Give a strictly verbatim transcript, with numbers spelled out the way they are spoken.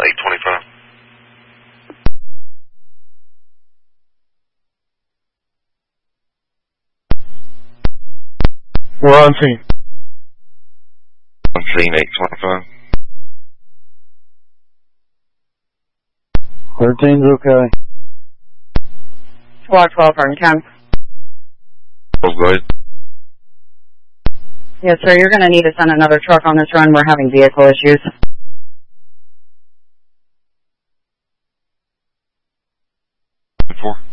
eight twenty-five. We're on scene. On scene, eight twenty-five. thirteen's okay. Squad twelve, Harden County. Oh, go ahead. Yes, sir, you're going to need to send another truck on this run. We're having vehicle issues. Four.